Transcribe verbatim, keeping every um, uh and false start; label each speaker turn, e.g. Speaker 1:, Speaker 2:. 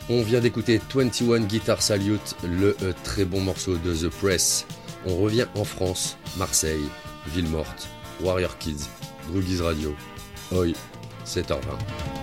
Speaker 1: On vient d'écouter vingt et un Guitar Salute, le euh, très bon morceau de The Press. On revient en France, Marseille, Ville Morte, Warrior Kids, Druggies Radio. Oi, sept heures vingt.